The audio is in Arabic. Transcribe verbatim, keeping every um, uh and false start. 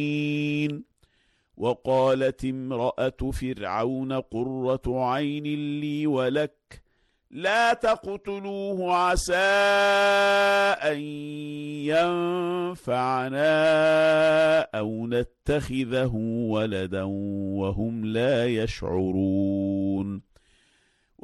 وقالت امرأة فرعون قرة عين لي ولك لا تقتلوه عسى أن ينفعنا أو نتخذه ولدا وهم لا يشعرون